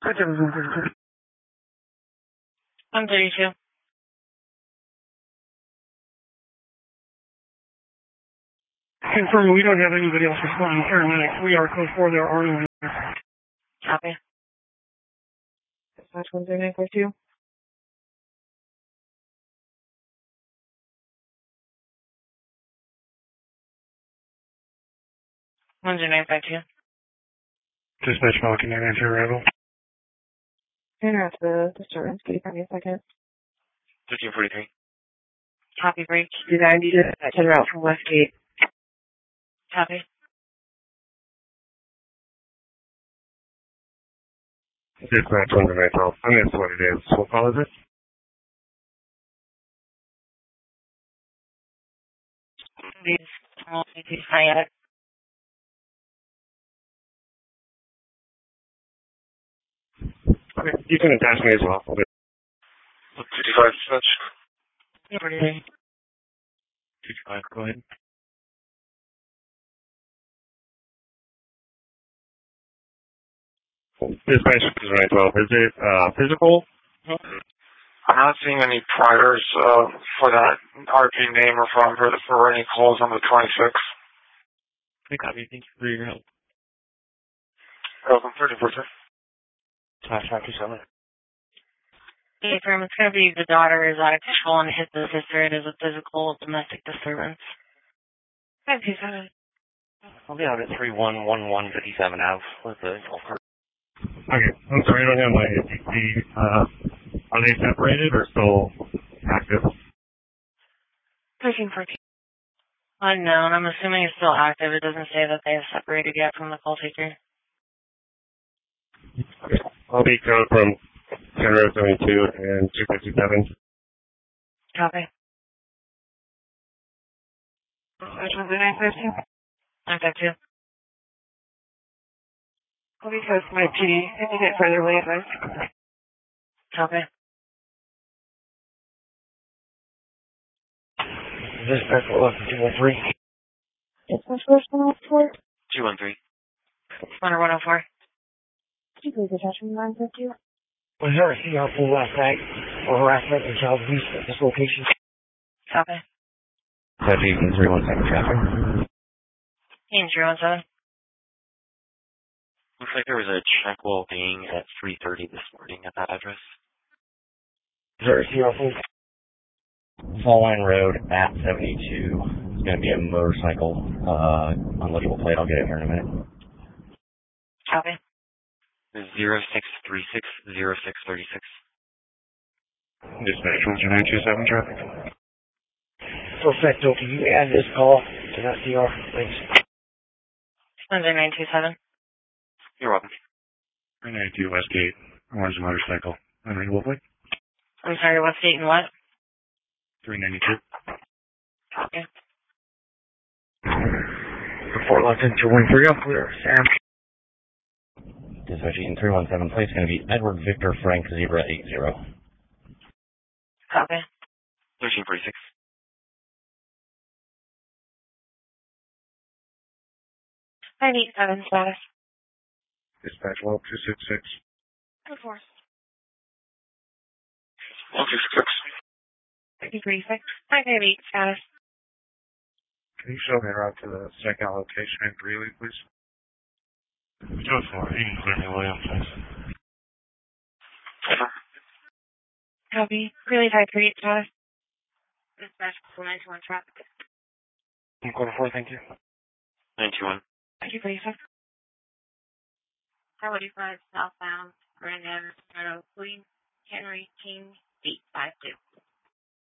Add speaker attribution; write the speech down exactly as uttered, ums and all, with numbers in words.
Speaker 1: one thirty-two.
Speaker 2: Confirm we don't have anybody else responding. Paramedics, we are code four, there are no one.
Speaker 1: Copy.
Speaker 3: Dispatch one zero nine four two.
Speaker 1: one zero nine five two.
Speaker 2: Dispatch Falcon nine nine two arrival.
Speaker 3: Interact the disturbance. Can you give me a second?
Speaker 4: thirteen forty-three.
Speaker 1: Copy, break.
Speaker 3: Do ninety to ten route from Westgate.
Speaker 1: Copy.
Speaker 2: Dispatch one zero nine twelve. I mean, that's what it is. What call is it?
Speaker 1: These multi sciatic.
Speaker 2: Okay, you can attach me as well.
Speaker 4: fifty-five dispatch.
Speaker 1: Yeah, forty-three.
Speaker 4: fifty-five, go ahead.
Speaker 2: Dispatch one zero nine twelve. Is it uh, physical?
Speaker 4: I'm not seeing any priors uh, for that R P name or phone for, for any calls on the twenty-sixth.
Speaker 5: Okay, copy. Thank you for your help.
Speaker 4: Welcome, thirteen forty-three.
Speaker 5: Slash five two seven.
Speaker 1: Okay, firm, it's going to be the daughter is out of control and hit the sister. It is a physical domestic disturbance. five two seven.
Speaker 5: I'll be out at three one one one fifty-seven Ave with the golf cart.
Speaker 2: Okay, I'm sorry, I don't have my A T C. Uh, are they separated or still active?
Speaker 1: thirteen fourteen. Unknown. I'm assuming it's still active. It doesn't say that they have separated yet from the call taker.
Speaker 2: Okay. I'll be code from ten row seventy-two and two fifty-seven.
Speaker 1: Copy.
Speaker 3: Dispatch one zero nine five two.
Speaker 1: nine five two.
Speaker 3: I'll be code my P D. If you get further away, advice.
Speaker 1: Copy.
Speaker 5: Dispatch one two one three.
Speaker 3: Dispatch first one oh four.
Speaker 4: two one three.
Speaker 1: Runner one oh four.
Speaker 3: Could you please attach me nine five two?
Speaker 5: Was there a C R pool last night for harassment and child abuse at this location?
Speaker 1: Copy.
Speaker 5: That's even three one seven traffic.
Speaker 1: Ian zero one seven.
Speaker 4: Looks like there was a check well being at three thirty this morning at that address.
Speaker 5: Is there a C R pool? Fall Line Road at seventy-two. It's going to be a motorcycle, uh, unlegible plate. I'll get it here in a minute.
Speaker 1: Copy.
Speaker 4: Zero six three six zero six thirty six.
Speaker 2: Dispatch one zero nine two seven traffic.
Speaker 5: Perfecto. Can you add this call to that C R, please?
Speaker 1: one zero nine two seven.
Speaker 4: You're welcome.
Speaker 2: three ninety-two Westgate. Orange motorcycle. Unreadable plate.
Speaker 1: I'm sorry, what state and what?
Speaker 2: three ninety-two.
Speaker 1: Copy.
Speaker 5: Report locked in two one three oh. Clear. Sam. Dispatch in three one seven plate's going to be Edward Victor Frank Zebra eight zero.
Speaker 1: Copy.
Speaker 4: thirteen forty-six.
Speaker 1: nine eight seven status.
Speaker 2: Dispatch well two six six.
Speaker 1: Good force.
Speaker 4: one two six six.
Speaker 1: thirty thirty-six. nine five eight status.
Speaker 2: Can you show me around to the second location in Greeley, please? Two four. You can clear me, William, please.
Speaker 1: Copy. Really high three eight status. Dispatch nine two one traffic.
Speaker 2: Quarter four, thank you.
Speaker 4: nine two one.
Speaker 1: Thank you, please. Highway five southbound, Grand Avenue, Queen, Henry King, eight five two.